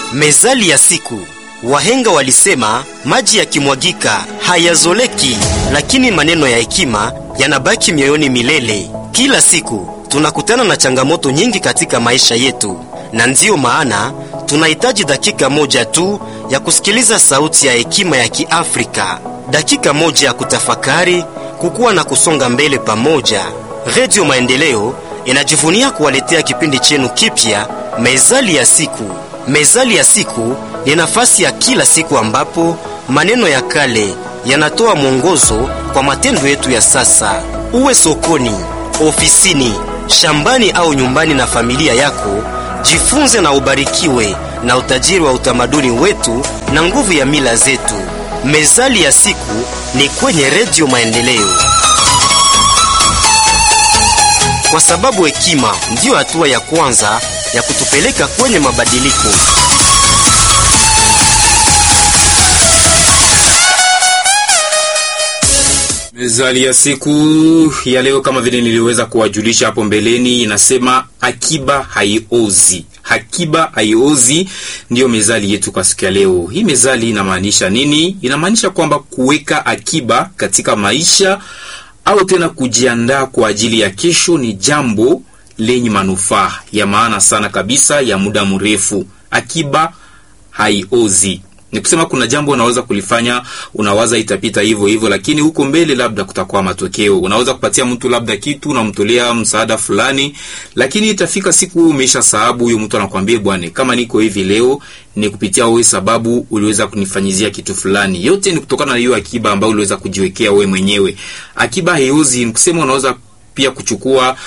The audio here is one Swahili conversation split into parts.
Mezali ya siku. Wahenga walisema maji yakimwagika hayazoleki, lakini maneno ya hekima yanabaki mioyoni milele. Kila siku tunakutana na changamoto nyingi katika maisha yetu, na ndiyo maana tunahitaji dakika moja tu ya kusikiliza sauti ya hekima ya Kiafrika. Dakika moja ya kutafakari, kukua na kusonga mbele pamoja. Radio Maendeleo inajivunia kuwaletea kipindi chenu kipya, Mezali ya siku. Mezali ya siku ni nafasi ya kila siku ambapo maneno ya kale yanatoa mwongozo kwa matendo yetu ya sasa. Uwe sokoni, ofisini, shambani au nyumbani na familia yako, jifunze na ubarikiwe na utajiri wa utamaduni wetu na nguvu ya mila zetu. Mezali ya siku ni kwenye Radio Maendeleo, kwa sababu hekima ndiyo hatua ya kwanza ya kutupeleka kwenye mabadiliko. Mezali ya siku ya leo, kama vile niliweza kuwajulisha hapo mbeleni, inasema akiba haiozi. Akiba haiozi ndio mezali yetu kwa siku ya leo. Hii mezali inamaanisha nini? Inamaanisha kwamba kuweka akiba katika maisha au tena kujiandaa kwa ajili ya kesho ni jambo lenye manufaa ya maana sana kabisa ya muda mrefu. Akiba haiozi. Ni kusema kuna jambo unaweza kulifanya, unawaza itapita hivyo hivyo, lakini huko mbele labda kutakuwa matokeo. Unaweza kupatia mtu labda kitu, unamtolea msaada fulani, lakini itafika siku umesha sababu, huyo mtu anakuambia bwana, kama niko hivi leo ni kupitia wewe, sababu uliweza kunifanyizia kitu fulani. Yote ni kutokana na hiyo akiba ambayo uliweza kujiwekea wewe mwenyewe. Akiba haiozi ni kusema unaweza pia kuchukua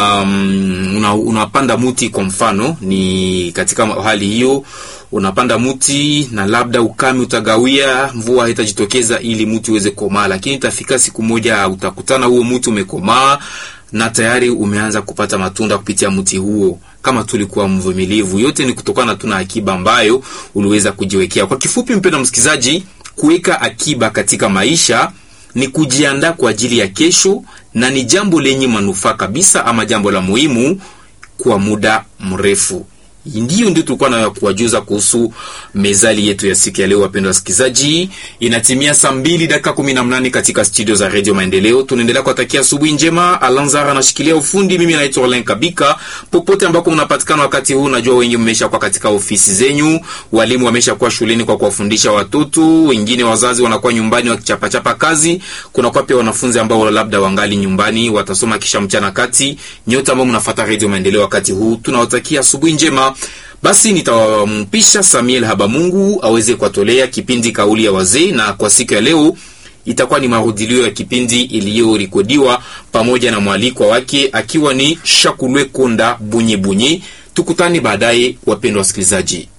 unapanda muti kwa mfano. Ni katika hali hiyo unapanda muti na labda ukame utagawia, mvua haitajitokeza ili muti uweze komaa, lakini itafika siku moja utakutana huo muti umekomaa na tayari umeanza kupata matunda kupitia muti huo, kama tulikuwa mvumilivu. Yote ni kutokana tu na akiba ambayo uliweza kujiwekea. Kwa kifupi, mpendwa msikizaji, kuweka akiba katika maisha ni kujiandaa kwa ajili ya kesho, na ni jambo lenye manufaa kabisa, ama jambo la muhimu kwa muda mrefu. Ndio tulikuwa na kuwajuza kuhusu mezali yetu ya siku ya leo. Wapendwa wasikilizaji, inatimia saa 2:18 katika studio za Radio Maendeleo. Tunaendelea kuwatakia asubuhi njema. Alanzara anashikilia ufundi, mimi naitwa Olen Kabika. Popote ambako mnapatikana wakati huu, najua wengi mmeshakuwa katika ofisi zenyu, walimu wameshakuwa shuleni kwa kuwafundisha watoto, wengine wazazi wanakuwa nyumbani wakichapa kazi. Kuna kwa pia wanafunzi ambao labda wangali nyumbani watasoma kisha mchana kati. Nyote ambao mnafuata Radio Maendeleo wakati huu, tunawatakia asubuhi njema. Basi nitampisha Samuel Habamungu aweze kuwatolea kipindi kauli ya wazee, na kwa siku ya leo itakuwa ni marudilio ya kipindi iliyorekodiwa pamoja na mwalikwa wake akiwa ni Shakulwe Konda Bunyebunye. Tukutane baadaye, wapendwa wasikilizaji.